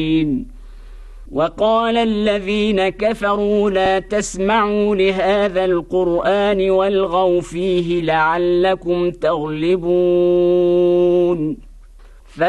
وقال الذين كفروا لا تسمعوا لهذا القرآن والغوا فيه لعلكم تغلبون